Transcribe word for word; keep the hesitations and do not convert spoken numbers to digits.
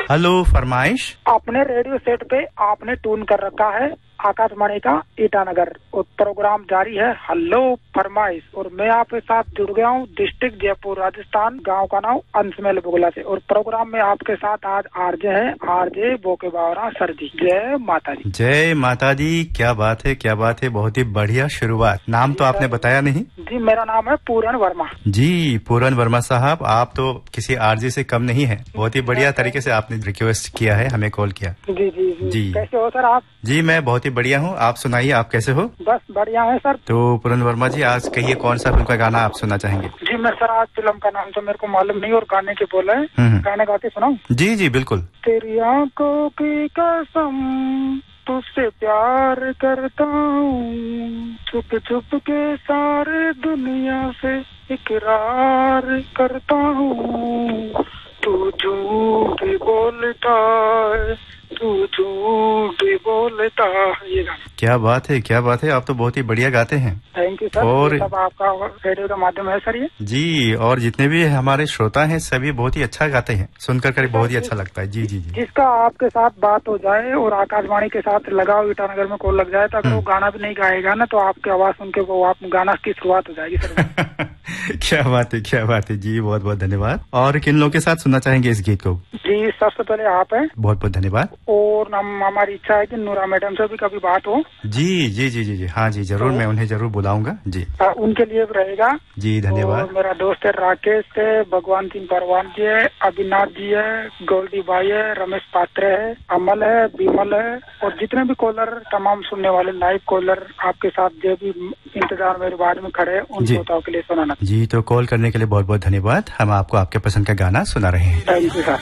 Hello फरमाइश। अपने radio set पे आपने ट्यून कर रखा है आकाशवाणी का ईटानगर और प्रोग्राम जारी है हेलो फरमाइश और मैं आपके साथ जुड़ गया हूँ डिस्ट्रिक्ट जयपुर राजस्थान, गांव का नाम अंशमेल बुगला से और प्रोग्राम में आपके साथ आज आरजे है आरजे बोके बावरा सर जी। जय माता दी। जय माता दी। क्या बात है, क्या बात है, बहुत ही बढ़िया शुरुआत। नाम तो आपने बताया नहीं। जी मेरा नाम है पूरन वर्मा। जी पूरन वर्मा साहब, आप तो किसी आरजे से कम नहीं है। बहुत ही बढ़िया तरीके से आपने रिक्वेस्ट किया है, हमें कॉल किया। जी जी जी, जी। कैसे हो सर आप? जी मैं बहुत ही बढ़िया हूँ, आप सुनाइए, आप कैसे हो? बस बढ़िया है सर। तो पूरन वर्मा जी आज कहिए कौन सा फिल्म का गाना आप सुनना चाहेंगे? जी मैं सर आज फिल्म का नाम तो मेरे को मालूम नहीं और गाने के बोले गाने गा के सुनाऊं? जी जी बिल्कुल। तेरी आंखों की कसम तुझसे प्यार करता हूँ, छुप छुप के सारे दुनिया से इकरार करता हूँ, तू झूठ बोलता है, तू झूठ बोलता है। ये गाना। क्या बात है, क्या बात है, आप तो बहुत ही बढ़िया गाते हैं। Thank you sir. और सब आपका रेडियो का माध्यम है सर ये। जी और जितने भी हमारे श्रोता हैं सभी बहुत ही अच्छा गाते हैं, सुनकर कर बहुत ही अच्छा लगता है। जी जी जी। जिसका आपके साथ बात हो जाए और आकाशवाणी के साथ लगाओ ईटानगर में कॉल लग जाए तो अगर वो गाना भी नहीं गाएगा ना तो आपकी आवाज सुन के वो आप गाना की शुरुआत हो जाएगी सर। क्या बात है, क्या बात है जी, बहुत बहुत धन्यवाद। और किन लोगों के साथ सुनना चाहेंगे इस गीत को? जी सबसे पहले आप हैं। बहुत बहुत धन्यवाद। और हम हमारी इच्छा है कि नूरा मैडम से भी कभी बात हो। जी जी जी जी जी हाँ जी जरूर, तो, मैं उन्हें जरूर बुलाऊंगा जी। आ, उनके लिए रहेगा जी। धन्यवाद। और मेरा दोस्त है राकेश है, भगवान सिंह परवान जी है, अविनाश जी है, गोल्डी भाई है, रमेश पात्रे है, अमल है, विमल है और जितने भी कॉलर तमाम सुनने वाले लाइव कॉलर आपके साथ जो भी इंतजार मेरे बाद में खड़े उन श्रोताओं के लिए सुनाना। जी तो कॉल करने के लिए बहुत बहुत धन्यवाद। हम आपको आपके पसंद का गाना सुना रहे हैं। Thank you sir.